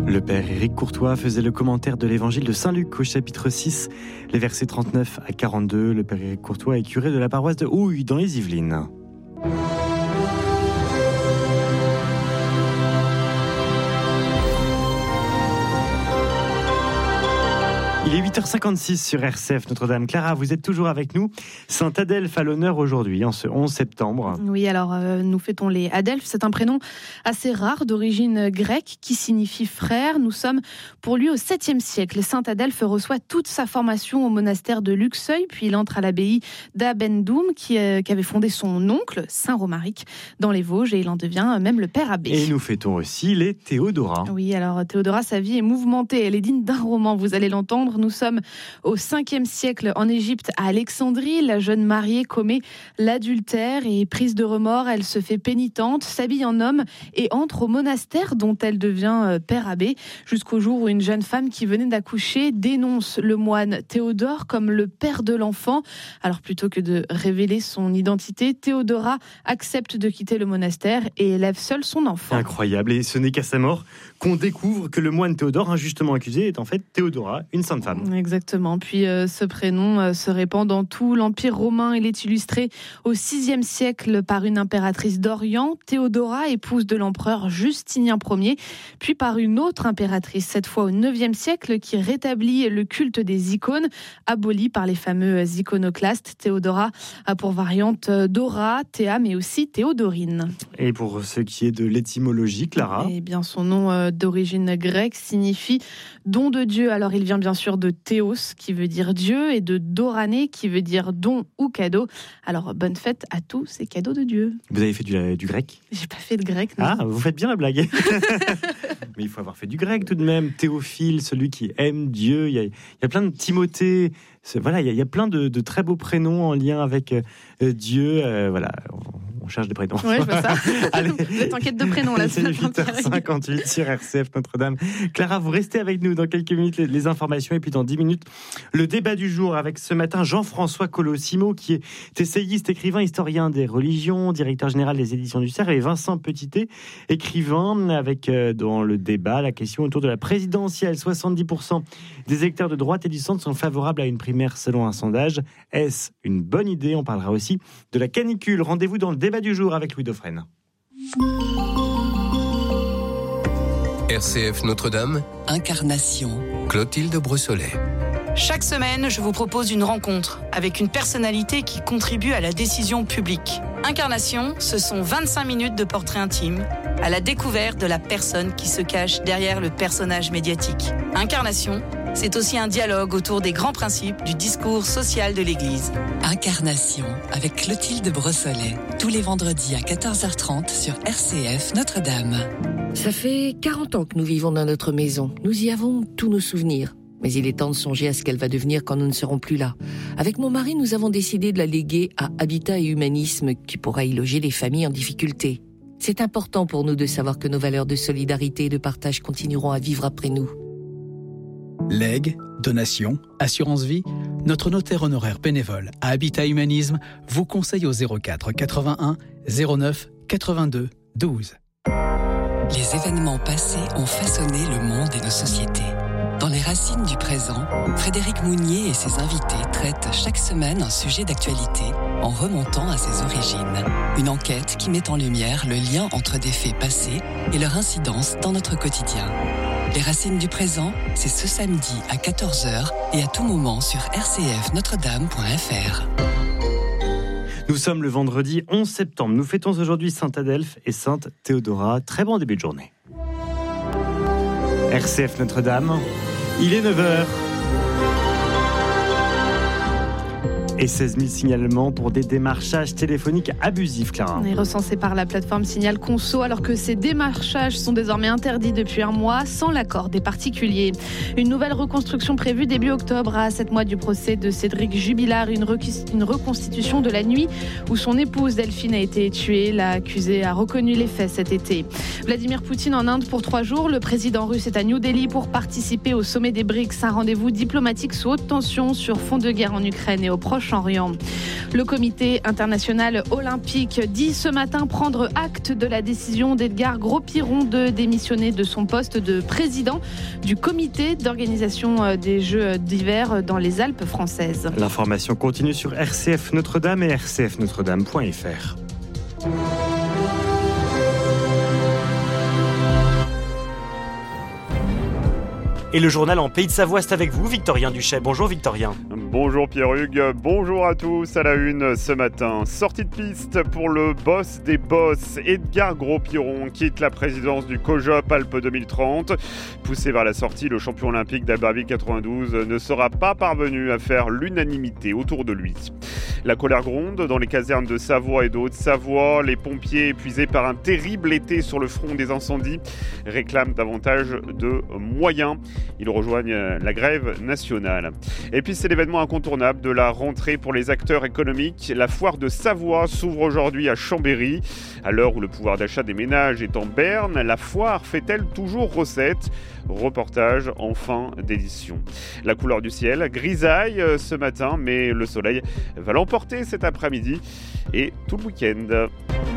Le père Éric Courtois faisait le commentaire de l'évangile de Saint-Luc au chapitre 6, les versets 39 à 42. Le père Éric Courtois est curé de la paroisse de Houille dans les Yvelines. Il est 8h56 sur RCF Notre-Dame. Clara, vous êtes toujours avec nous. Saint Adelphe à l'honneur aujourd'hui, en ce 11 septembre. Oui, alors nous fêtons les Adelphes. C'est un prénom assez rare d'origine grecque qui signifie frère. Nous sommes pour lui au 7e siècle. Saint Adelphe reçoit toute sa formation au monastère de Luxeuil, puis il entre à l'abbaye d'Abendoum qui avait fondé son oncle, Saint Romaric, dans les Vosges, et il en devient même le père abbé. Et nous fêtons aussi les Théodoras. Oui, alors Théodora, sa vie est mouvementée. Elle est digne d'un roman, vous allez l'entendre. Nous sommes au 5e siècle en Égypte, à Alexandrie. La jeune mariée commet l'adultère et prise de remords, elle se fait pénitente, s'habille en homme et entre au monastère dont elle devient père abbé, jusqu'au jour où une jeune femme qui venait d'accoucher dénonce le moine Théodore comme le père de l'enfant. Alors plutôt que de révéler son identité, Théodora accepte de quitter le monastère et élève seule son enfant. Incroyable, et ce n'est qu'à sa mort qu'on découvre que le moine Théodore, injustement accusé, est en fait Théodora, une sainte femme. Exactement. Puis ce prénom se répand dans tout l'Empire romain. Il est illustré au 6e siècle par une impératrice d'Orient, Théodora, épouse de l'empereur Justinien Ier, puis par une autre impératrice, cette fois au 9e siècle, qui rétablit le culte des icônes, aboli par les fameux iconoclastes. Théodora a pour variante Dora, Théa, mais aussi Théodorine. Et pour ce qui est de l'étymologie, Clara ? Eh bien, son nom d'origine grecque signifie don de Dieu. Alors, il vient bien sûr de Théos, qui veut dire Dieu, et de Dorané, qui veut dire don ou cadeau. Alors, bonne fête à tous ces cadeaux de Dieu. Vous avez fait du grec ? J'ai pas fait de grec, non. Ah, vous faites bien la blague. Mais il faut avoir fait du grec tout de même. Théophile, celui qui aime Dieu. Il y a plein de Timothée. Voilà, il y a plein de très beaux prénoms en lien avec Dieu. Voilà, on cherche des prénoms. Ouais, je vois ça. Allez. Vous êtes en quête de prénoms là. C'est 8h58 sur RCF Notre-Dame. Clara, vous restez avec nous dans quelques minutes, les informations, et puis dans 10 minutes, le débat du jour avec ce matin Jean-François Colossimo, qui est essayiste, écrivain, historien des religions, directeur général des éditions du Cerf, et Vincent Petitet, écrivain, avec dans le débat la question autour de la présidentielle. 70% des électeurs de droite et du centre sont favorables à une primaire selon un sondage. Est-ce une bonne idée ? On parlera aussi de la canicule. Rendez-vous dans le débat du jour avec Louis Dauphren. RCF Notre-Dame, Incarnation, Clotilde Brossolet. Chaque semaine, je vous propose une rencontre avec une personnalité qui contribue à la décision publique. Incarnation, ce sont 25 minutes de portrait intime, à la découverte de la personne qui se cache derrière le personnage médiatique. Incarnation, c'est aussi un dialogue autour des grands principes du discours social de l'Église. Incarnation, avec Clotilde Brossolet, tous les vendredis à 14h30 sur RCF Notre-Dame. Ça fait 40 ans que nous vivons dans notre maison. Nous y avons tous nos souvenirs. Mais il est temps de songer à ce qu'elle va devenir quand nous ne serons plus là. Avec mon mari, nous avons décidé de la léguer à Habitat et Humanisme, qui pourra y loger les familles en difficulté. C'est important pour nous de savoir que nos valeurs de solidarité et de partage continueront à vivre après nous. Legs, donations, assurance vie, notre notaire honoraire bénévole à Habitat Humanisme vous conseille au 04 81 09 82 12. Les événements passés ont façonné le monde et nos sociétés. Dans les racines du présent, Frédéric Mounier et ses invités traitent chaque semaine un sujet d'actualité en remontant à ses origines. Une enquête qui met en lumière le lien entre des faits passés et leur incidence dans notre quotidien. Les racines du présent, c'est ce samedi à 14h et à tout moment sur rcfnotredame.fr. Nous sommes le vendredi 11 septembre. Nous fêtons aujourd'hui Saint Adelphe et Sainte Théodora. Très bon début de journée. RCF Notre-Dame, il est 9h. Et 16 000 signalements pour des démarchages téléphoniques abusifs, Clara. On est recensé par la plateforme Signal Conso, alors que ces démarchages sont désormais interdits depuis un mois, sans l'accord des particuliers. Une nouvelle reconstruction prévue début octobre, à 7 mois du procès de Cédric Jubilard, une reconstitution de la nuit où son épouse Delphine a été tuée. L'accusé a reconnu les faits cet été. Vladimir Poutine en Inde pour 3 jours. Le président russe est à New Delhi pour participer au sommet des BRICS, un rendez-vous diplomatique sous haute tension sur fond de guerre en Ukraine et au Proche-Orient. Proche-Orient. Le comité international olympique dit ce matin prendre acte de la décision d'Edgar Gros-Piron de démissionner de son poste de président du comité d'organisation des Jeux d'hiver dans les Alpes françaises. L'information continue sur RCF Notre-Dame et rcfnotredame.fr. Et le journal en Pays de Savoie, c'est avec vous, Victorien Duchet. Bonjour Victorien. Bonjour Pierre-Hugues, bonjour à tous. À la une ce matin, sortie de piste pour le boss des boss, Edgar Gros-Piron quitte la présidence du COJOP Alpes 2030. Poussé vers la sortie, le champion olympique d'Albertville 92 ne sera pas parvenu à faire l'unanimité autour de lui. La colère gronde dans les casernes de Savoie et de Haute-Savoie. Les pompiers, épuisés par un terrible été sur le front des incendies, réclament davantage de moyens. Ils rejoignent la grève nationale. Et puis c'est l'événement incontournable de la rentrée pour les acteurs économiques. La foire de Savoie s'ouvre aujourd'hui à Chambéry. À l'heure où le pouvoir d'achat des ménages est en berne, la foire fait-elle toujours recette ? Reportage en fin d'édition. La couleur du ciel, grisaille ce matin, mais le soleil va l'emporter cet après-midi et tout le week-end.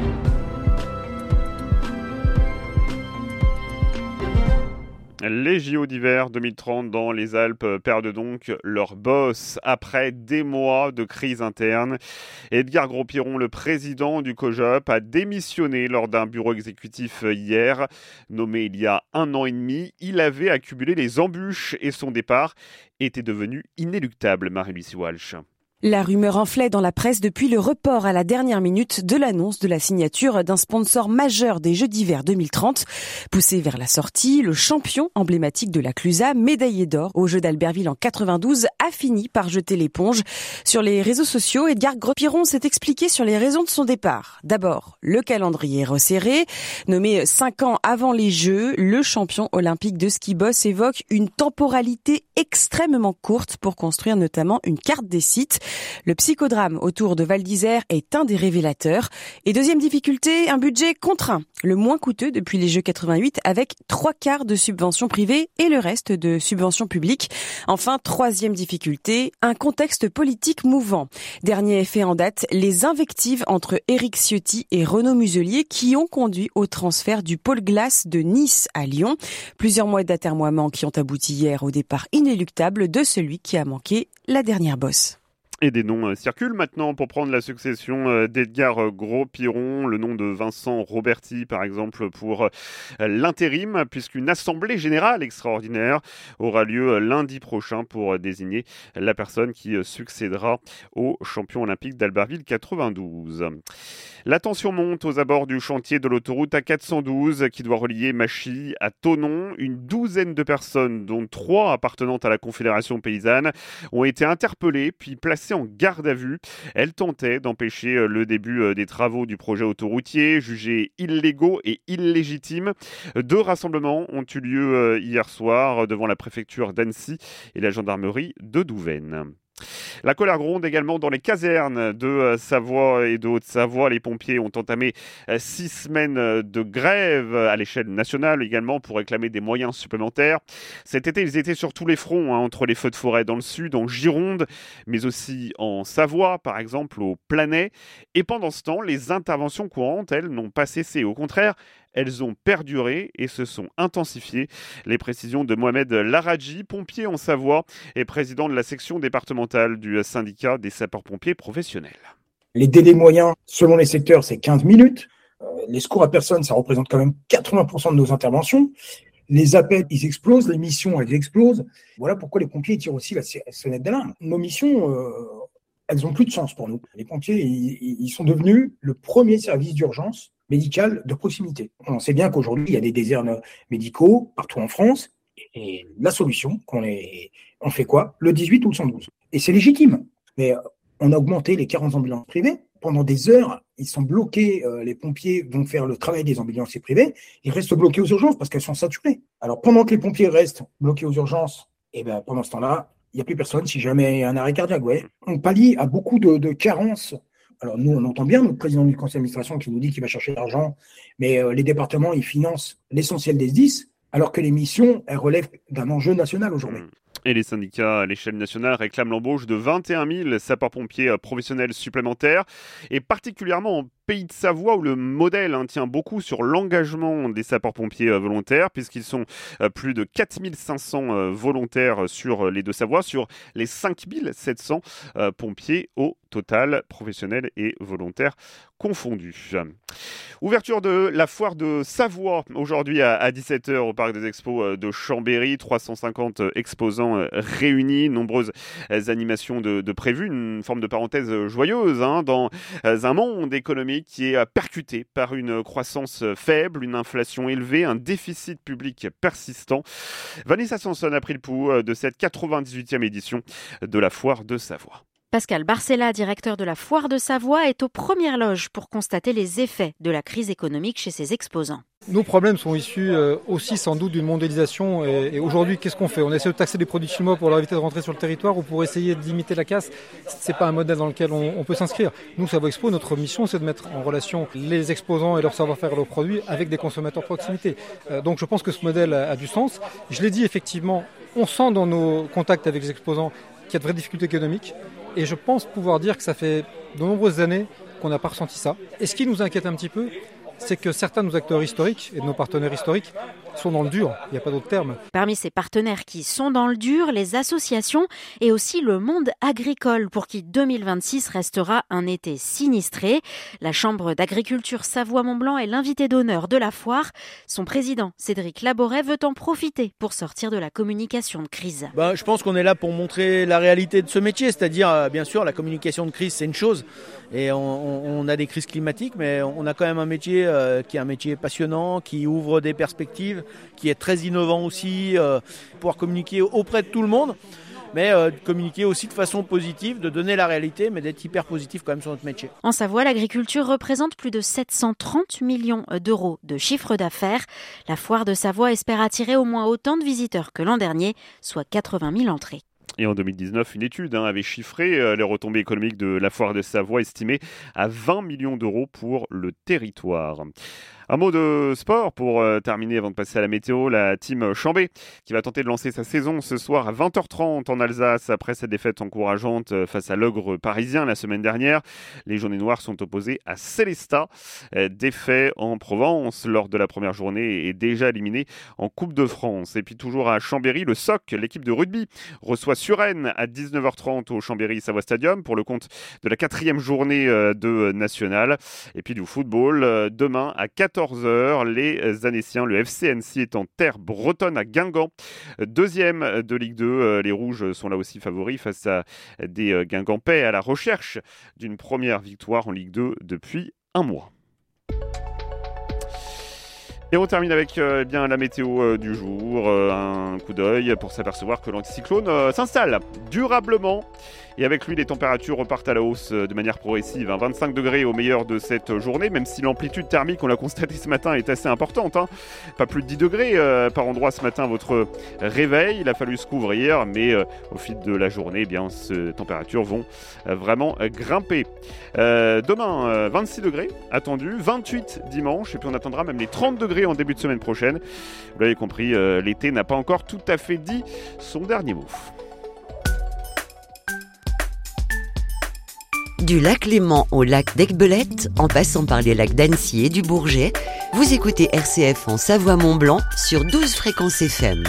Les JO d'hiver 2030 dans les Alpes perdent donc leur boss après des mois de crise interne. Edgar Gros-Piron, le président du COJOP, a démissionné lors d'un bureau exécutif hier. Nommé il y a 1 an et demi, il avait accumulé les embûches et son départ était devenu inéluctable. Marie-Lucie Walsh. La rumeur enflait dans la presse depuis le report à la dernière minute de l'annonce de la signature d'un sponsor majeur des Jeux d'hiver 2030. Poussé vers la sortie, le champion emblématique de la Clusa, médaillé d'or aux Jeux d'Albertville en 92, a fini par jeter l'éponge. Sur les réseaux sociaux, Edgar Gros-Piron s'est expliqué sur les raisons de son départ. D'abord, le calendrier resserré. Nommé 5 ans avant les Jeux, le champion olympique de ski boss évoque une temporalité extrêmement courte pour construire notamment une carte des sites. Le psychodrame autour de Val d'Isère est un des révélateurs. Et deuxième difficulté, un budget contraint, le moins coûteux depuis les Jeux 88 avec 3/4 de subventions privées et le reste de subventions publiques. Enfin, troisième difficulté, un contexte politique mouvant. Dernier effet en date, les invectives entre Éric Ciotti et Renaud Muselier qui ont conduit au transfert du pôle glace de Nice à Lyon. Plusieurs mois d'atermoiements qui ont abouti hier au départ inéluctable de celui qui a manqué la dernière bosse. Et des noms circulent maintenant pour prendre la succession d'Edgar Gros-Piron, le nom de Vincent Roberti par exemple pour l'intérim, puisqu'une assemblée générale extraordinaire aura lieu lundi prochain pour désigner la personne qui succédera au champion olympique d'Albertville 92. La tension monte aux abords du chantier de l'autoroute A412 qui doit relier Machy à Thonon. Une douzaine de personnes, dont 3 appartenant à la Confédération paysanne, ont été interpellées puis placées en garde à vue. Elles tentaient d'empêcher le début des travaux du projet autoroutier, jugés illégaux et illégitimes. 2 rassemblements ont eu lieu hier soir devant la préfecture d'Annecy et la gendarmerie de Douvaine. La colère gronde également dans les casernes de Savoie et de Haute-Savoie. Les pompiers ont entamé 6 semaines de grève à l'échelle nationale également pour réclamer des moyens supplémentaires. Cet été, ils étaient sur tous les fronts, entre les feux de forêt dans le sud, en Gironde, mais aussi en Savoie, par exemple au Planay. Et pendant ce temps, les interventions courantes, elles, n'ont pas cessé. Au contraire, elles ont perduré et se sont intensifiées. Les précisions de Mohamed Laradji, pompier en Savoie et président de la section départementale du syndicat des sapeurs-pompiers professionnels. Les délais moyens, selon les secteurs, c'est 15 minutes. Les secours à personne, ça représente quand même 80% de nos interventions. Les appels, ils explosent. Les missions, elles explosent. Voilà pourquoi les pompiers tirent aussi la sonnette d'alarme. Nos missions, elles ont plus de sens pour nous. Les pompiers, ils sont devenus le premier service d'urgence médicale de proximité. On sait bien qu'aujourd'hui, il y a des déserts médicaux partout en France. Et la solution, on fait quoi ? Le 18 ou le 112. Et c'est légitime. Mais on a augmenté les 40 ambulances privées. Pendant des heures, ils sont bloqués. Les pompiers vont faire le travail des ambulanciers privés. Ils restent bloqués aux urgences parce qu'elles sont saturées. Alors, pendant que les pompiers restent bloqués aux urgences, pendant ce temps-là, il n'y a plus personne si jamais il y a un arrêt cardiaque. Ouais. On pallie à beaucoup de carences. Alors nous, on entend bien notre président du conseil d'administration qui nous dit qu'il va chercher l'argent, mais les départements, ils financent l'essentiel des SDIS, alors que les missions, elles relèvent d'un enjeu national aujourd'hui. Et les syndicats à l'échelle nationale réclament l'embauche de 21 000 sapeurs-pompiers professionnels supplémentaires, et particulièrement en Pays de Savoie où le modèle tient beaucoup sur l'engagement des sapeurs-pompiers volontaires, puisqu'ils sont plus de 4 500 volontaires sur les Deux-Savoies, sur les 5 700 pompiers au total, professionnels et volontaires confondus. Ouverture de la foire de Savoie aujourd'hui à 17h au parc des expos de Chambéry. 350 exposants réunis, nombreuses animations de prévues, une forme de parenthèse joyeuse dans un monde économique qui est percuté par une croissance faible, une inflation élevée, un déficit public persistant. Vanessa Sanson a pris le pouls de cette 98e édition de la foire de Savoie. Pascal Barcella, directeur de la Foire de Savoie, est aux premières loges pour constater les effets de la crise économique chez ses exposants. Nos problèmes sont issus aussi sans doute d'une mondialisation et aujourd'hui qu'est-ce qu'on fait ? On essaie de taxer des produits chinois pour leur éviter de rentrer sur le territoire ou pour essayer de limiter la casse. C'est pas un modèle dans lequel on peut s'inscrire. Nous, Savoie Expo, notre mission c'est de mettre en relation les exposants et leur savoir-faire et leurs produits avec des consommateurs proximité. Donc je pense que ce modèle a du sens. Je l'ai dit effectivement, on sent dans nos contacts avec les exposants qu'il y a de vraies difficultés économiques. Et je pense pouvoir dire que ça fait de nombreuses années qu'on n'a pas ressenti ça. Et ce qui nous inquiète un petit peu, c'est que certains de nos acteurs historiques et de nos partenaires historiques sont dans le dur, il n'y a pas d'autre terme. Parmi ces partenaires qui sont dans le dur, les associations et aussi le monde agricole pour qui 2026 restera un été sinistré. La Chambre d'agriculture Savoie-Mont-Blanc est l'invité d'honneur de la foire. Son président, Cédric Laboret, veut en profiter pour sortir de la communication de crise. Je pense qu'on est là pour montrer la réalité de ce métier, c'est-à-dire bien sûr la communication de crise c'est une chose et on a des crises climatiques mais on a quand même un métier qui est un métier passionnant, qui ouvre des perspectives, qui est très innovant aussi, pouvoir communiquer auprès de tout le monde, mais communiquer aussi de façon positive, de donner la réalité, mais d'être hyper positif quand même sur notre métier. En Savoie, l'agriculture représente plus de 730 millions d'euros de chiffre d'affaires. La foire de Savoie espère attirer au moins autant de visiteurs que l'an dernier, soit 80 000 entrées. Et en 2019, une étude avait chiffré les retombées économiques de la foire de Savoie estimées à 20 millions d'euros pour le territoire. Un mot de sport pour terminer avant de passer à la météo. La team Chambé qui va tenter de lancer sa saison ce soir à 20h30 en Alsace après sa défaite encourageante face à l'Ogre parisien la semaine dernière. Les Jaunes et Noirs sont opposés à Célestat, défait en Provence lors de la première journée et déjà éliminé en Coupe de France. Et puis toujours à Chambéry, le SOC, l'équipe de rugby, reçoit Suresnes à 19h30 au Chambéry Savoie Stadium pour le compte de la 4e journée de National. Et puis du football, demain à 14h, les Annéciens, le FC Annecy est en terre bretonne à Guingamp. Deuxième de Ligue 2, les Rouges sont là aussi favoris face à des Guingampais à la recherche d'une première victoire en Ligue 2 depuis un mois. Et on termine avec la météo du jour, un coup d'œil pour s'apercevoir que l'anticyclone s'installe durablement. Et avec lui, les températures repartent à la hausse de manière progressive. 25 degrés au meilleur de cette journée, même si l'amplitude thermique, on l'a constaté ce matin, est assez importante. Pas plus de 10 degrés par endroit ce matin, votre réveil. Il a fallu se couvrir, mais au fil de la journée, ces températures vont vraiment grimper. Demain, 26 degrés attendus, 28 dimanche, et puis on attendra même les 30 degrés en début de semaine prochaine. Vous l'avez compris, l'été n'a pas encore tout à fait dit son dernier mot. Du lac Léman au lac d'Aiguebelette, en passant par les lacs d'Annecy et du Bourget, vous écoutez RCF en Savoie-Mont-Blanc sur 12 fréquences FM.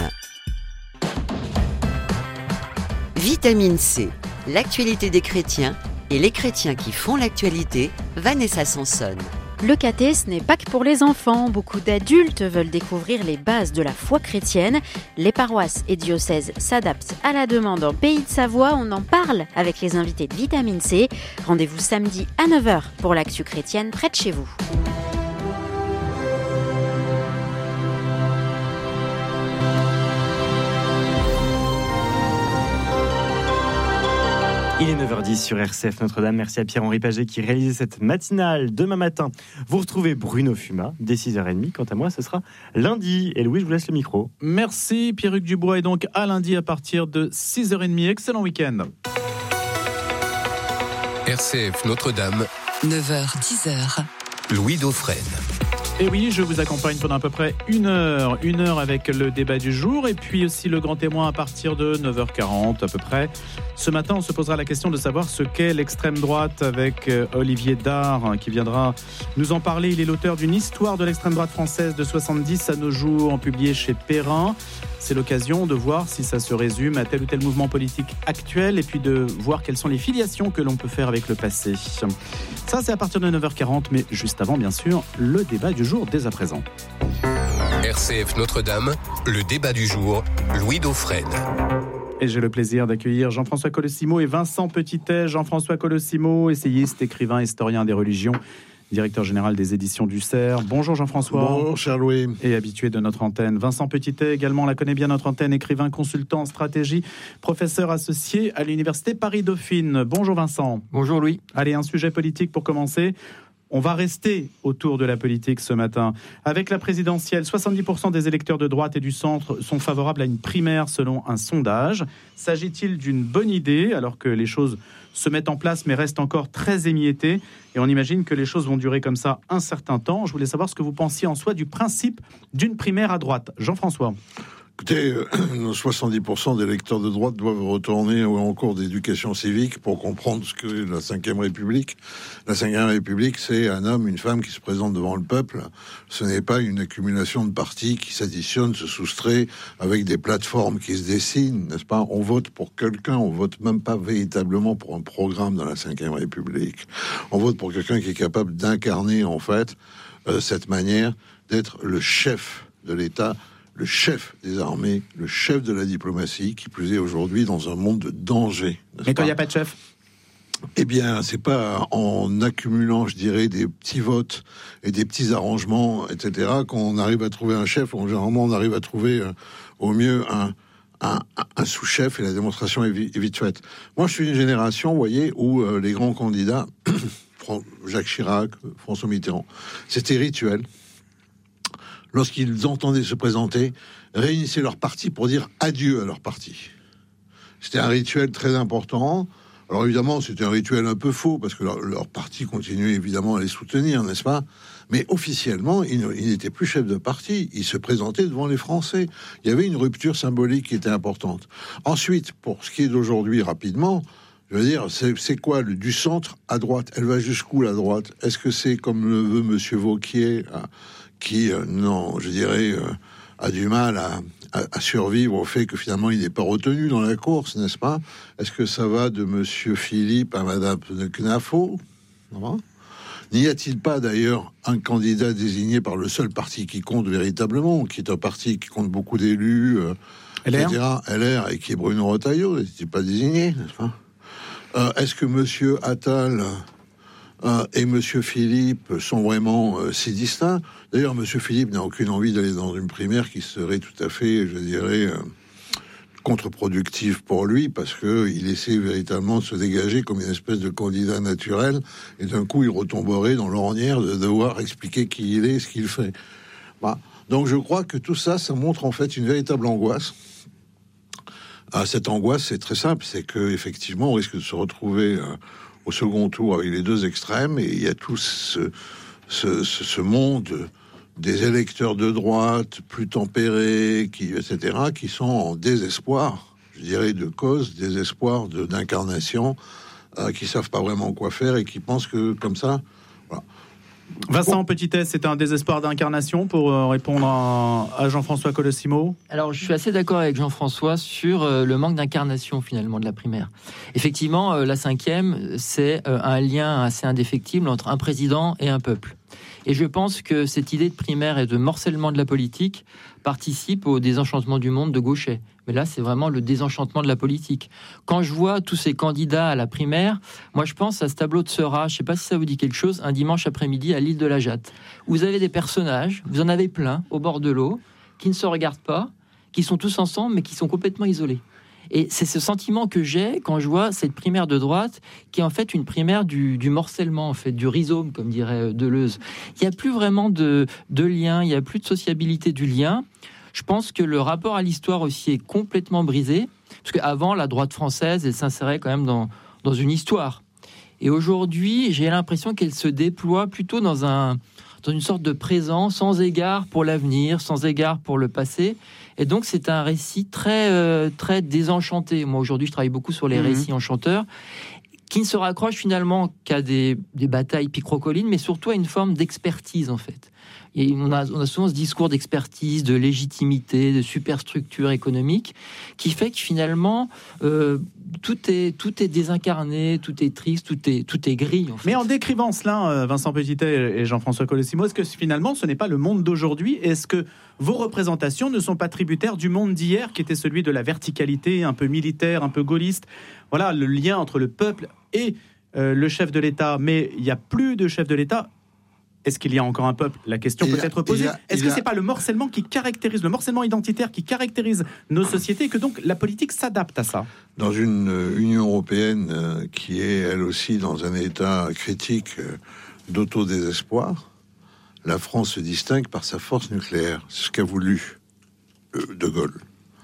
Vitamine C, l'actualité des chrétiens et les chrétiens qui font l'actualité, Vanessa Sanson. Le caté, ce n'est pas que pour les enfants. Beaucoup d'adultes veulent découvrir les bases de la foi chrétienne. Les paroisses et diocèses s'adaptent à la demande en Pays de Savoie. On en parle avec les invités de Vitamine C. Rendez-vous samedi à 9h pour l'actu chrétienne près de chez vous. Il est 9h10 sur RCF Notre-Dame. Merci à Pierre-Henri Paget qui réalisait cette matinale. Demain matin, vous retrouvez Bruno Fuma dès 6h30. Quant à moi, ce sera lundi. Et Louis, je vous laisse le micro. Merci Pierruc Dubois. Et donc à lundi à partir de 6h30. Excellent week-end. RCF Notre-Dame. 9h, 10h. Louis Dauphren. Et oui, je vous accompagne pendant à peu près une heure avec le débat du jour et puis aussi le grand témoin à partir de 9h40 à peu près. Ce matin, on se posera la question de savoir ce qu'est l'extrême droite avec Olivier Dard qui viendra nous en parler. Il est l'auteur d'une histoire de l'extrême droite française de 70 à nos jours, publiée chez Perrin. C'est l'occasion de voir si ça se résume à tel ou tel mouvement politique actuel et puis de voir quelles sont les filiations que l'on peut faire avec le passé. Ça, c'est à partir de 9h40, mais juste avant, bien sûr, le débat du jour dès à présent. RCF Notre-Dame, le débat du jour, Louis Dauphren. Et j'ai le plaisir d'accueillir Jean-François Colosimo et Vincent Petitet. Jean-François Colosimo, essayiste, écrivain, historien des religions, directeur général des éditions du Cerf. Bonjour Jean-François. Bonjour cher Louis. Et habitué de notre antenne. Vincent Petitet également, la connaît bien notre antenne, écrivain, consultant en stratégie, professeur associé à l'université Paris-Dauphine. Bonjour Vincent. Bonjour Louis. Allez, un sujet politique pour commencer. On va rester autour de la politique ce matin. Avec la présidentielle, 70% des électeurs de droite et du centre sont favorables à une primaire selon un sondage. S'agit-il d'une bonne idée alors que les choses se mettent en place mais restent encore très émiettées et on imagine que les choses vont durer comme ça un certain temps. Je voulais savoir ce que vous pensiez en soi du principe d'une primaire à droite. Jean-François. Écoutez, 70% des électeurs de droite doivent retourner en cours d'éducation civique pour comprendre ce que la Ve République. La Ve République, c'est un homme, une femme qui se présente devant le peuple. Ce n'est pas une accumulation de partis qui s'additionnent, se soustraient avec des plateformes qui se dessinent, n'est-ce pas ? On vote pour quelqu'un, on vote même pas véritablement pour un programme dans la Ve République. On vote pour quelqu'un qui est capable d'incarner, en fait, cette manière d'être le chef de l'État, le chef des armées, le chef de la diplomatie, qui plus est aujourd'hui dans un monde de danger. Mais quand il n'y a pas de chef ? Eh bien, c'est pas en accumulant, je dirais, des petits votes et des petits arrangements, etc., qu'on arrive à trouver un chef. Généralement, on arrive à trouver au mieux un sous-chef et la démonstration est vite faite. Moi, je suis une génération, vous voyez, où les grands candidats, Jacques Chirac, François Mitterrand, c'était rituel. Lorsqu'ils entendaient se présenter, réunissaient leur parti pour dire adieu à leur parti. C'était un rituel très important. Alors évidemment, c'était un rituel un peu faux, parce que leur parti continuait évidemment à les soutenir, n'est-ce pas ? Mais officiellement, ils n'étaient plus chefs de parti. Ils se présentaient devant les Français. Il y avait une rupture symbolique qui était importante. Ensuite, pour ce qui est d'aujourd'hui, rapidement, je veux dire, c'est quoi du centre à droite ? Elle va jusqu'où la droite ? Est-ce que c'est comme le veut Monsieur Wauquiez qui, non, je dirais, a du mal à survivre au fait que finalement il n'est pas retenu dans la course, n'est-ce pas ? Est-ce que ça va de Monsieur Philippe à Madame Knafo ? N'y a-t-il pas d'ailleurs un candidat désigné par le seul parti qui compte véritablement, qui est un parti qui compte beaucoup d'élus, etc., LR, et qui est Bruno Retailleau, n'est-il pas désigné, n'est-ce pas ? Est-ce que Monsieur Attal et Monsieur Philippe sont vraiment si distincts ? D'ailleurs, Monsieur Philippe n'a aucune envie d'aller dans une primaire qui serait tout à fait, je dirais, contre-productive pour lui, parce qu'il essaie véritablement de se dégager comme une espèce de candidat naturel, et d'un coup, il retomberait dans l'ornière de devoir expliquer qui il est, ce qu'il fait. Donc, je crois que tout ça, ça montre en fait une véritable angoisse. Cette angoisse, c'est très simple, c'est que effectivement, on risque de se retrouver au second tour avec les deux extrêmes, et il y a tout ce monde des électeurs de droite plus tempérés, etc., qui sont en désespoir, je dirais, de cause, désespoir d'incarnation, qui savent pas vraiment quoi faire et qui pensent que comme ça, voilà. Vincent Petitet, c'est un désespoir d'incarnation pour répondre à Jean-François Colosimo. Alors, je suis assez d'accord avec Jean-François sur le manque d'incarnation, finalement, de la primaire. Effectivement, la 5e, c'est un lien assez indéfectible entre un président et un peuple. Et je pense que cette idée de primaire et de morcellement de la politique participe au désenchantement du monde de Gauchet. Mais là, c'est vraiment le désenchantement de la politique. Quand je vois tous ces candidats à la primaire, moi, je pense à ce tableau de Seurat, je ne sais pas si ça vous dit quelque chose, un dimanche après-midi à l'île de la Jatte. Vous avez des personnages, vous en avez plein, au bord de l'eau, qui ne se regardent pas, qui sont tous ensemble, mais qui sont complètement isolés. Et c'est ce sentiment que j'ai quand je vois cette primaire de droite, qui est en fait une primaire du morcellement, en fait, du rhizome, comme dirait Deleuze. Il n'y a plus vraiment de lien, il n'y a plus de sociabilité du lien. Je pense que le rapport à l'histoire aussi est complètement brisé, parce qu'avant, la droite française, elle s'insérait quand même dans une histoire. Et aujourd'hui, j'ai l'impression qu'elle se déploie plutôt dans un dans une sorte de présent sans égard pour l'avenir, sans égard pour le passé. Et donc, c'est un récit très, très désenchanté. Moi, aujourd'hui, je travaille beaucoup sur les récits enchanteurs, qui ne se raccrochent finalement qu'à des batailles picrocolines, mais surtout à une forme d'expertise, en fait. Et on a souvent ce discours d'expertise, de légitimité, de superstructure économique, qui fait que finalement, tout est désincarné, tout est triste, tout est gris. En fait. Mais en décrivant cela, Vincent Petitet et Jean-François Colossimo, est-ce que finalement, ce n'est pas le monde d'aujourd'hui ? Est-ce que vos représentations ne sont pas tributaires du monde d'hier, qui était celui de la verticalité, un peu militaire, un peu gaulliste ? Voilà, le lien entre le peuple et le chef de l'État. Mais il n'y a plus de chef de l'État. Est-ce qu'il y a encore un peuple ? La question peut être posée. Est-ce que c'est pas le morcellement qui caractérise, le morcellement identitaire qui caractérise nos sociétés, et que donc la politique s'adapte à ça ? Dans une Union européenne qui est elle aussi dans un état critique d'autodésespoir, la France se distingue par sa force nucléaire. C'est ce qu'a voulu De Gaulle.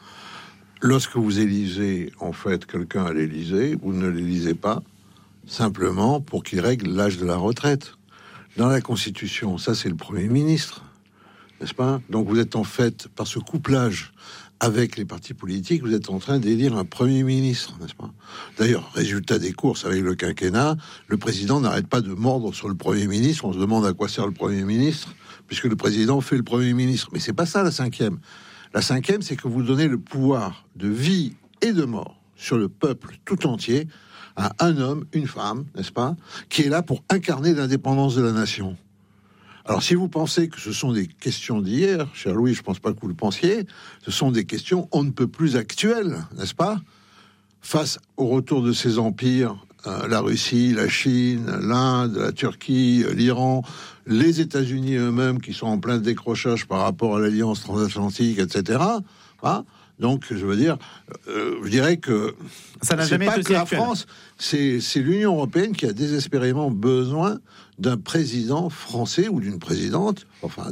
Lorsque vous élisez en fait quelqu'un à l'Élysée, vous ne l'élisez pas simplement pour qu'il règle l'âge de la retraite. Dans la Constitution, ça c'est le Premier ministre, n'est-ce pas ? Donc vous êtes en fait, par ce couplage avec les partis politiques, vous êtes en train d'élire un Premier ministre, n'est-ce pas ? D'ailleurs, résultat des courses avec le quinquennat, le président n'arrête pas de mordre sur le Premier ministre. On se demande à quoi sert le Premier ministre, puisque le président fait le Premier ministre. Mais c'est pas ça la cinquième. La cinquième, c'est que vous donnez le pouvoir de vie et de mort sur le peuple tout entier à un homme, une femme, n'est-ce pas, qui est là pour incarner l'indépendance de la nation. Alors, si vous pensez que ce sont des questions d'hier, cher Louis, je ne pense pas que vous le pensiez, ce sont des questions on ne peut plus actuelles, n'est-ce pas ? Face au retour de ces empires, la Russie, la Chine, l'Inde, la Turquie, l'Iran, les États-Unis eux-mêmes qui sont en plein décrochage par rapport à l'alliance transatlantique, etc. Hein ? Donc, je veux dire, je dirais que ça n'a jamais été que la France, c'est l'Union européenne qui a désespérément besoin d'un président français ou d'une présidente, enfin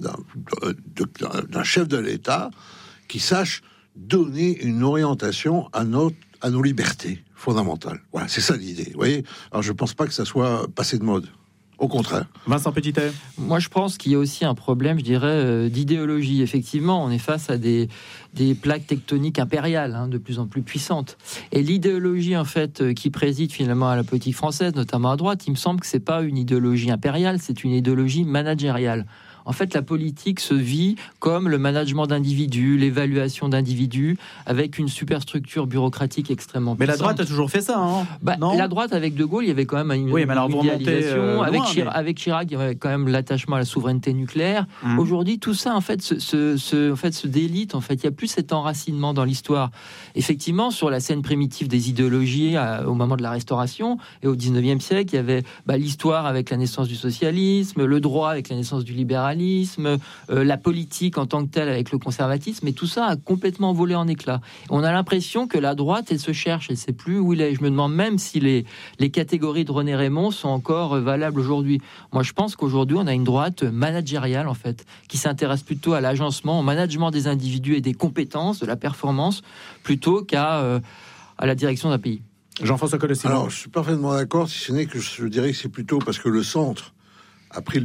d'un chef de l'État qui sache donner une orientation à nos libertés fondamentales. Voilà, c'est ça l'idée. Vous voyez ? Alors, je pense pas que ça soit passé de mode. Au contraire. Vincent Petitet. Moi, je pense qu'il y a aussi un problème, je dirais, d'idéologie. Effectivement, on est face à des plaques tectoniques impériales, de plus en plus puissantes. Et l'idéologie, en fait, qui préside finalement à la politique française, notamment à droite, il me semble que c'est pas une idéologie impériale, c'est une idéologie managériale. En fait, la politique se vit comme le management d'individus, l'évaluation d'individus, avec une superstructure bureaucratique extrêmement puissante. Mais la droite a toujours fait ça, non ? La droite, avec De Gaulle, il y avait quand même une idéalisation. Avec Chirac, il y avait quand même l'attachement à la souveraineté nucléaire. Aujourd'hui, tout ça, en fait, se délite. En fait, il n'y a plus cet enracinement dans l'histoire. Effectivement, sur la scène primitive des idéologies, au moment de la Restauration et au 19e siècle, il y avait l'histoire avec la naissance du socialisme, le droit avec la naissance du libéralisme, la politique en tant que telle avec le conservatisme, et tout ça a complètement volé en éclats. On a l'impression que la droite, elle se cherche, elle ne sait plus où il est. Je me demande même si les catégories de René Raymond sont encore valables aujourd'hui. Moi, je pense qu'aujourd'hui, on a une droite managériale, en fait, qui s'intéresse plutôt à l'agencement, au management des individus et des compétences, de la performance, plutôt qu'à la direction d'un pays. Jean-François Colossimo. Alors, je suis parfaitement d'accord, si ce n'est que je dirais que c'est plutôt parce que le centre a pris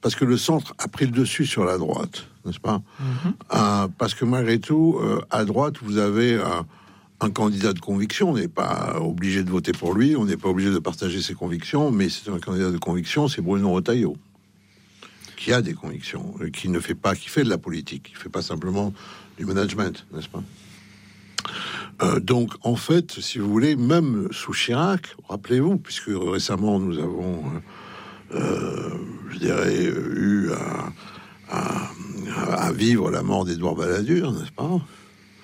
le dessus sur la droite, n'est-ce pas ? Parce que malgré tout, à droite, vous avez un candidat de conviction. On n'est pas obligé de voter pour lui, on n'est pas obligé de partager ses convictions, mais c'est un candidat de conviction, c'est Bruno Retailleau, qui a des convictions, qui fait de la politique, qui fait pas simplement du management, n'est-ce pas ? Donc, en fait, si vous voulez, même sous Chirac, rappelez-vous, puisque récemment nous avons je dirais, eu à vivre la mort d'Édouard Balladur, n'est-ce pas ?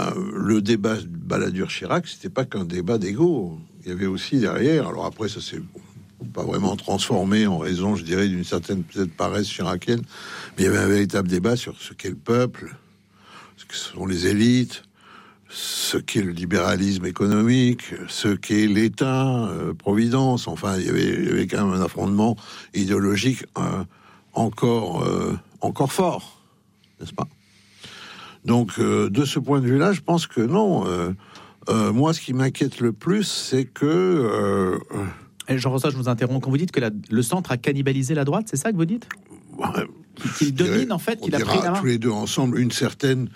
Le débat Balladur-Chirac, c'était pas qu'un débat d'ego. Il y avait aussi derrière, alors après, ça s'est pas vraiment transformé en raison, je dirais, d'une certaine peut-être paresse chiracienne, mais il y avait un véritable débat sur ce qu'est le peuple, ce que sont les élites, ce qu'est le libéralisme économique, ce qu'est l'État, Providence. Enfin, il y avait quand même un affrontement idéologique encore fort, n'est-ce pas ? Donc, de ce point de vue-là, je pense que non. Moi, ce qui m'inquiète le plus, c'est que... Jean-François, je vous interromps. Quand vous dites que le centre a cannibalisé la droite, c'est ça que vous dites ? Qu'il domine, en fait, qu'il a pris la main. Tous les deux ensemble une certaine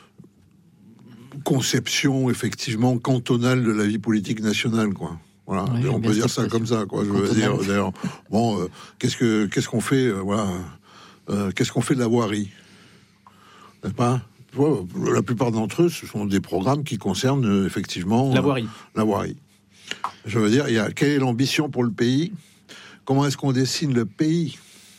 conception, effectivement, cantonale de la vie politique nationale, quoi. Voilà, oui, on peut dire ça comme ça, quoi. Je veux dire, d'ailleurs, bon, qu'est-ce qu'on fait, voilà, qu'est-ce qu'on fait de la voirie, n'est-ce pas? La plupart d'entre eux, ce sont des programmes qui concernent effectivement la voirie. La voirie. Je veux dire, quelle est l'ambition pour le pays? Comment est-ce qu'on dessine le pays?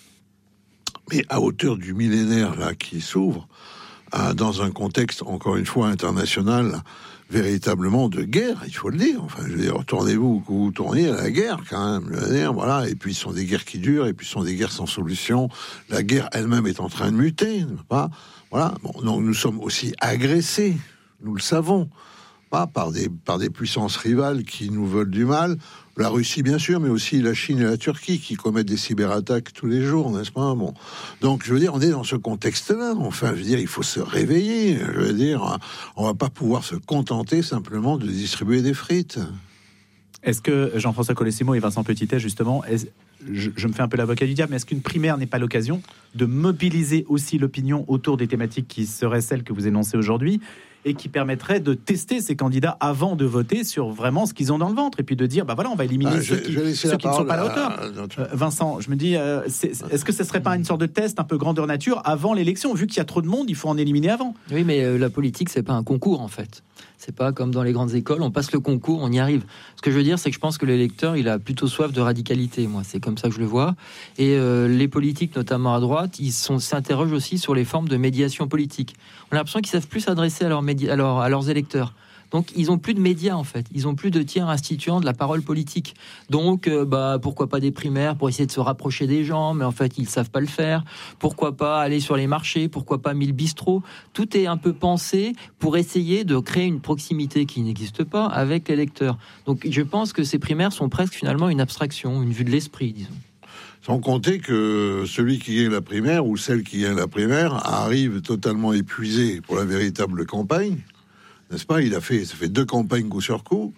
Mais à hauteur du millénaire là qui s'ouvre, dans un contexte encore une fois international, véritablement de guerre, il faut le dire. Enfin, je veux dire, tournez-vous où vous tournez à la guerre quand même. Je veux dire, voilà. Et puis ce sont des guerres qui durent, et puis ce sont des guerres sans solution. La guerre elle-même est en train de muter, pas? Voilà. Bon, donc nous sommes aussi agressés, nous le savons, pas par des puissances rivales qui nous veulent du mal. La Russie, bien sûr, mais aussi la Chine et la Turquie qui commettent des cyberattaques tous les jours, n'est-ce pas? Bon. Donc, je veux dire, on est dans ce contexte-là. Enfin, je veux dire, il faut se réveiller. Je veux dire, on va pas pouvoir se contenter simplement de distribuer des frites. Est-ce que Jean-François Colosimo et Vincent Petitet, justement, je me fais un peu l'avocat du diable, mais est-ce qu'une primaire n'est pas l'occasion de mobiliser aussi l'opinion autour des thématiques qui seraient celles que vous énoncez aujourd'hui et qui permettrait de tester ces candidats avant de voter sur vraiment ce qu'ils ont dans le ventre et puis de dire, bah voilà, on va éliminer ceux qui ne sont pas à la hauteur. Vincent, je me dis, est-ce que ce serait pas une sorte de test un peu grandeur nature avant l'élection? Vu qu'il y a trop de monde, il faut en éliminer avant. Oui, mais la politique, c'est pas un concours en fait. C'est pas comme dans les grandes écoles, on passe le concours, on y arrive. Ce que je veux dire, c'est que je pense que l'électeur, il a plutôt soif de radicalité. Moi, c'est comme ça que je le vois. Et les politiques, notamment à droite, s'interrogent aussi sur les formes de médiation politique. On a l'impression qu'ils savent plus s'adresser à leurs électeurs. Donc, ils ont plus de médias, en fait. Ils ont plus de tiers instituant de la parole politique. Donc, pourquoi pas des primaires pour essayer de se rapprocher des gens, mais en fait, ils savent pas le faire. Pourquoi pas aller sur les marchés? Pourquoi pas 1000 bistrots? Tout est un peu pensé pour essayer de créer une proximité qui n'existe pas avec l'électeur. Donc, je pense que ces primaires sont presque finalement une abstraction, une vue de l'esprit, disons. Sans compter que celui qui gagne la primaire ou celle qui gagne la primaire arrive totalement épuisé pour la véritable campagne. N'est-ce pas? Ça fait 2 campagnes coup sur coup,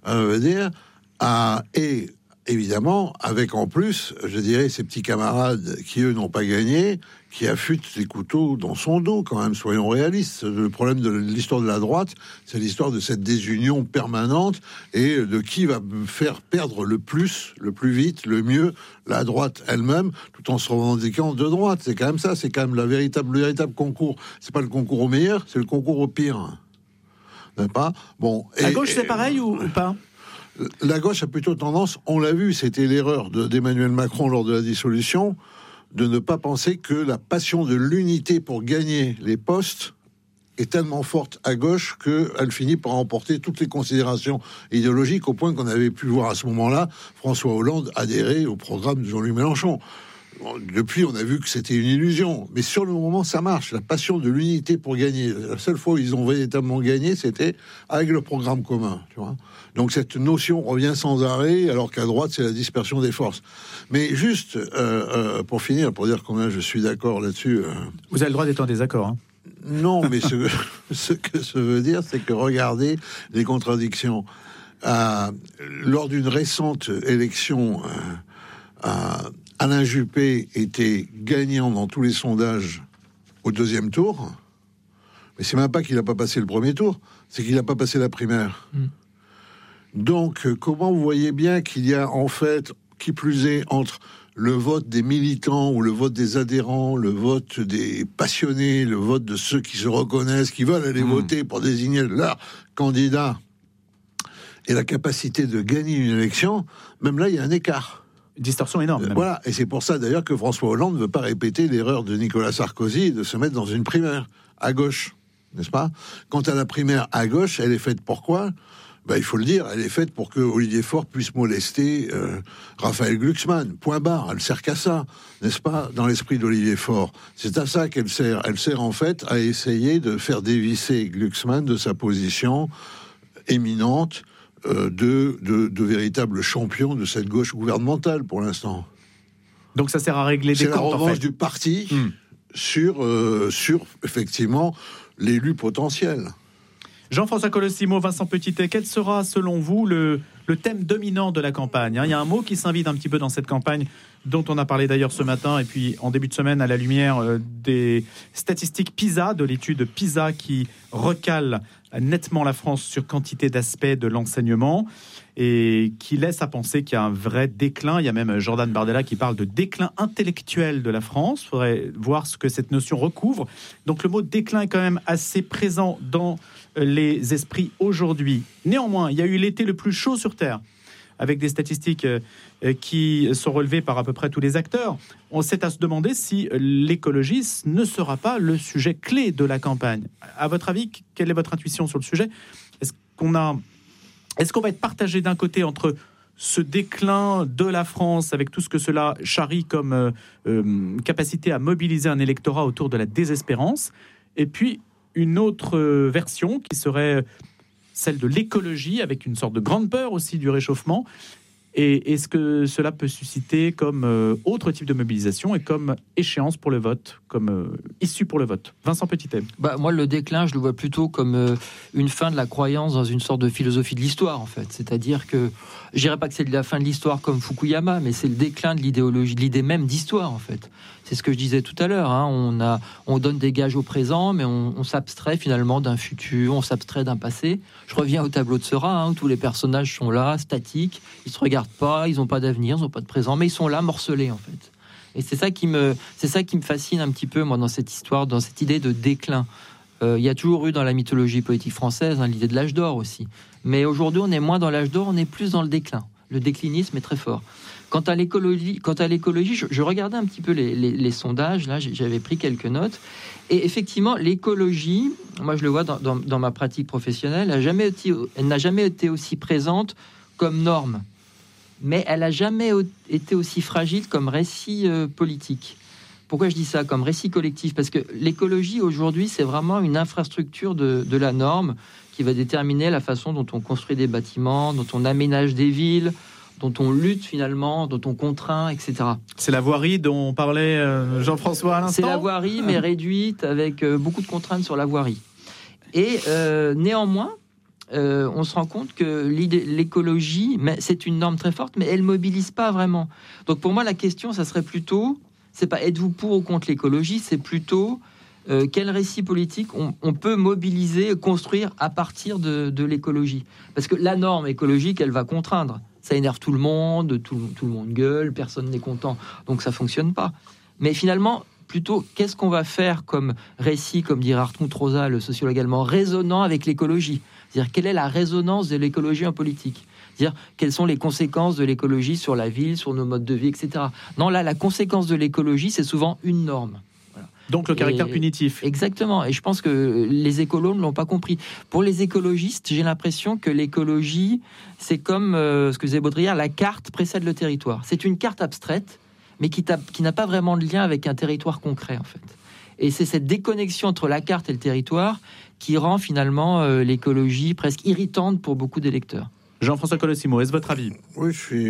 et évidemment, avec en plus, je dirais, ces petits camarades qui, eux, n'ont pas gagné, qui affûtent les couteaux dans son dos, quand même, soyons réalistes. Le problème de l'histoire de la droite, c'est l'histoire de cette désunion permanente et de qui va faire perdre le plus vite, le mieux, la droite elle-même, tout en se revendiquant de droite. C'est quand même ça, c'est quand même le véritable concours. C'est pas le concours au meilleur, c'est le concours au pire. N'est-ce pas? Bon. À gauche, c'est pareil ou pas? La gauche a plutôt tendance, on l'a vu, c'était l'erreur d'Emmanuel Macron lors de la dissolution, de ne pas penser que la passion de l'unité pour gagner les postes est tellement forte à gauche qu'elle finit par emporter toutes les considérations idéologiques, au point qu'on avait pu voir à ce moment-là François Hollande adhérer au programme de Jean-Luc Mélenchon. Depuis, on a vu que c'était une illusion. Mais sur le moment, ça marche. La passion de l'unité pour gagner. La seule fois où ils ont véritablement gagné, c'était avec le programme commun. Tu vois. Donc cette notion revient sans arrêt, alors qu'à droite, c'est la dispersion des forces. Mais juste, pour finir, pour dire combien je suis d'accord là-dessus... Vous avez le droit d'être en désaccord, hein. Non, mais ce que ça veut dire, c'est que regardez les contradictions. Lors d'une récente élection... Alain Juppé était gagnant dans tous les sondages au 2e tour, mais c'est même pas qu'il n'a pas passé le 1er tour, c'est qu'il n'a pas passé la primaire. Donc, comment vous voyez bien qu'il y a en fait, qui plus est, entre le vote des militants ou le vote des adhérents, le vote des passionnés, le vote de ceux qui se reconnaissent, qui veulent aller voter pour désigner leur candidat, et la capacité de gagner une élection, même là, il y a un écart. Distorsion énorme. Voilà, et c'est pour ça d'ailleurs que François Hollande ne veut pas répéter l'erreur de Nicolas Sarkozy de se mettre dans une primaire à gauche, n'est-ce pas? Quant à la primaire à gauche, elle est faite pour quoi? Il faut le dire, elle est faite pour que Olivier Faure puisse molester Raphaël Glucksmann. Point barre, elle sert qu'à ça, n'est-ce pas? Dans l'esprit d'Olivier Faure, c'est à ça qu'elle sert. Elle sert en fait à essayer de faire dévisser Glucksmann de sa position éminente de véritables champions de cette gauche gouvernementale pour l'instant. Donc ça sert à régler des comptes. C'est la revanche du parti sur effectivement l'élu potentiel. Jean-François Colosimo, Vincent Petitet, quel sera selon vous le thème dominant de la campagne? Il y a un mot qui s'invite un petit peu dans cette campagne dont on a parlé d'ailleurs ce matin et puis en début de semaine à la lumière des statistiques PISA, de l'étude PISA qui recale nettement la France sur quantité d'aspects de l'enseignement et qui laisse à penser qu'il y a un vrai déclin. Il y a même Jordan Bardella qui parle de déclin intellectuel de la France. Il faudrait voir ce que cette notion recouvre. Donc le mot déclin est quand même assez présent dans les esprits aujourd'hui. Néanmoins, il y a eu l'été le plus chaud sur Terre, avec des statistiques qui sont relevées par à peu près tous les acteurs. On s'est à se demander si l'écologie ne sera pas le sujet clé de la campagne. À votre avis, quelle est votre intuition sur le sujet ? Est-ce qu'on va être partagé d'un côté entre ce déclin de la France, avec tout ce que cela charrie comme capacité à mobiliser un électorat autour de la désespérance, et puis une autre version qui serait celle de l'écologie, avec une sorte de grande peur aussi du réchauffement. Et est-ce que cela peut susciter comme autre type de mobilisation et comme échéance pour le vote, comme issue pour le vote ? Vincent Petitet. Moi, le déclin, je le vois plutôt comme une fin de la croyance dans une sorte de philosophie de l'histoire, en fait. C'est-à-dire que, je dirais pas que c'est la fin de l'histoire comme Fukuyama, mais c'est le déclin de l'idéologie, de l'idée même d'histoire, en fait. C'est ce que je disais tout à l'heure. On donne des gages au présent, mais on s'abstrait finalement d'un futur, on s'abstrait d'un passé. Je reviens au tableau de Seurat, où tous les personnages sont là, statiques, ils se regardent pas, ils n'ont pas d'avenir, ils n'ont pas de présent, mais ils sont là, morcelés en fait. Et c'est ça qui me fascine un petit peu, moi, dans cette histoire, dans cette idée de déclin. Il y a toujours eu dans la mythologie politique française l'idée de l'âge d'or aussi. Mais aujourd'hui, on est moins dans l'âge d'or, on est plus dans le déclin. Le déclinisme est très fort. Quant à l'écologie, je regardais un petit peu les sondages, là, j'avais pris quelques notes. Et effectivement, l'écologie, moi je le vois dans ma pratique professionnelle, elle n'a jamais été aussi présente comme norme. Mais elle n'a jamais été aussi fragile comme récit politique. Pourquoi je dis ça comme récit collectif ? Parce que l'écologie, aujourd'hui, c'est vraiment une infrastructure de la norme qui va déterminer la façon dont on construit des bâtiments, dont on aménage des villes, dont on lutte finalement, dont on contraint, etc. C'est la voirie dont parlait Jean-François à l'instant ? C'est la voirie, mais réduite, avec beaucoup de contraintes sur la voirie. Et néanmoins, on se rend compte que l'écologie, c'est une norme très forte, mais elle ne mobilise pas vraiment. Donc pour moi, la question, ça serait plutôt, c'est pas êtes-vous pour ou contre l'écologie, c'est plutôt quel récit politique on peut mobiliser, construire à partir de l'écologie. Parce que la norme écologique, elle va contraindre. Ça énerve tout le monde gueule, personne n'est content, donc ça fonctionne pas. Mais finalement, plutôt, qu'est-ce qu'on va faire comme récit, comme dirait Hartmut Rosa, le sociologue allemand, résonnant avec l'écologie ? C'est-à-dire, quelle est la résonance de l'écologie en politique ? C'est-à-dire, quelles sont les conséquences de l'écologie sur la ville, sur nos modes de vie, etc. Non, là, la conséquence de l'écologie, c'est souvent une norme. Voilà. Donc le caractère punitif. Exactement, et je pense que les écolos ne l'ont pas compris. Pour les écologistes, j'ai l'impression que l'écologie, c'est comme ce que disait Baudrillard, la carte précède le territoire. C'est une carte abstraite, mais qui n'a pas vraiment de lien avec un territoire concret, en fait. Et c'est cette déconnexion entre la carte et le territoire qui rend finalement l'écologie presque irritante pour beaucoup d'électeurs. Jean-François Colosimo, est-ce votre avis ? Oui, je suis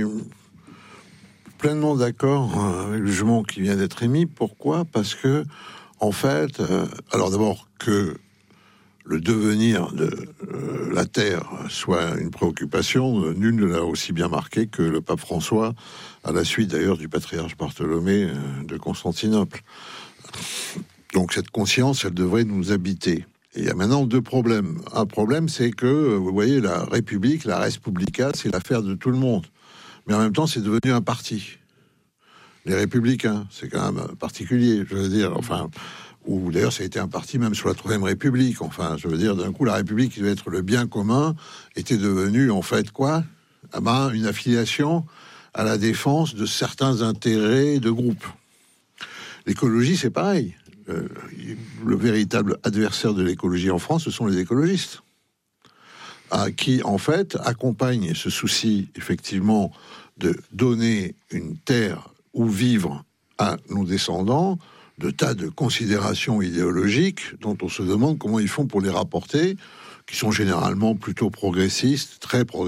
pleinement d'accord avec le jugement qui vient d'être émis. Pourquoi ? Parce que, en fait, alors d'abord que le devenir de la Terre soit une préoccupation, nul ne l'a aussi bien marqué que le pape François, à la suite d'ailleurs du patriarche Bartholomée de Constantinople. Donc cette conscience, elle devrait nous habiter. Et il y a maintenant deux problèmes. Un problème, c'est que, vous voyez, la République, la Res Publica, c'est l'affaire de tout le monde. Mais en même temps, c'est devenu un parti. Les Républicains, c'est quand même particulier, je veux dire, enfin, ou d'ailleurs, ça a été un parti même sous la Troisième République. Enfin, je veux dire, d'un coup, la République, qui devait être le bien commun, était devenue, en fait, quoi ? Une affiliation à la défense de certains intérêts de groupes. L'écologie, c'est pareil. Le véritable adversaire de l'écologie en France, ce sont les écologistes, qui en fait accompagnent ce souci effectivement de donner une terre où vivre à nos descendants, de tas de considérations idéologiques dont on se demande comment ils font pour les rapporter, qui sont généralement plutôt progressistes, très progressistes.